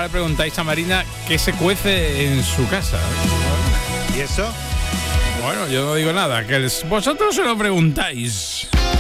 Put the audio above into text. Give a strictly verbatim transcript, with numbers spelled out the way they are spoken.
ahora le preguntáis a Marina qué se cuece en su casa. ¿Y eso? Bueno, yo no digo nada, que les, vosotros se lo preguntáis.